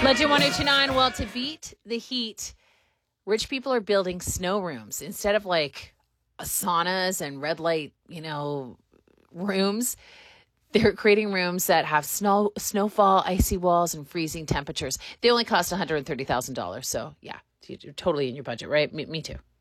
Legend 1029, well, to beat the heat, rich people are building snow rooms instead of like saunas and red light, rooms. They're creating rooms that have snowfall, icy walls, and freezing temperatures. They only cost $130,000. So, yeah, you're totally in your budget, right? Me too.